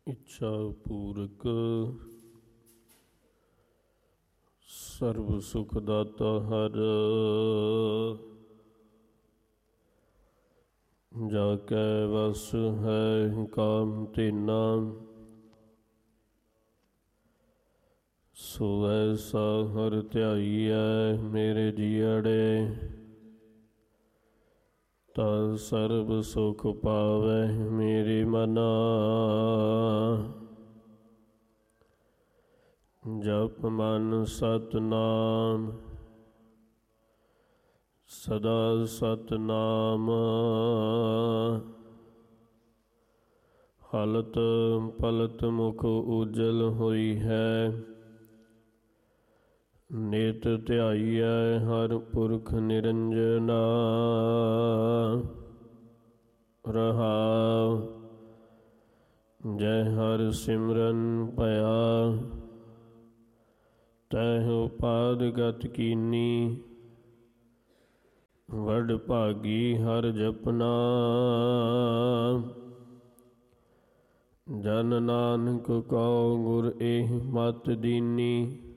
ਇੱਛਾ ਪੂਰਕ ਸਰਬ ਸੁਖ ਦਾਤਾ ਹਰ, ਜਾ ਕੈ ਵਸ ਹੈ ਕਾਮ ਤੀਨਾ, ਸੋ ਐਸਾ ਹਰ ਧਿਆਈਐ ਮੇਰੇ ਜੀਅੜੇ, ਤਾ ਸਰਬ ਸੁਖ ਪਾਵੈ ਮੇਰੇ ਮਨਾ। ਜਪ ਮਨ ਸਤਿਨਾਮ ਸਦਾ ਸਤਿਨਾਮ, ਹਲਤ ਪਲਤ ਮੁਖ ਉਜਲ ਹੋਈ ਹੈ, ਨਿਤ ਧਿਆਈਐ ਹਰ ਪੁਰਖ ਨਿਰੰਜਨਾ। ਰਹਾਉ ਜੈ ਹਰ ਸਿਮਰਨ ਭਇਆ, ਤਹਿ ਉਪਾਦ ਗਤ ਕੀਨੀ, ਵਡ ਭਾਗੀ ਹਰ ਜਪਨਾ। ਜਨ ਨਾਨਕ ਕਉ ਗੁਰ ਏਹ ਮਤ ਦੀਨੀ,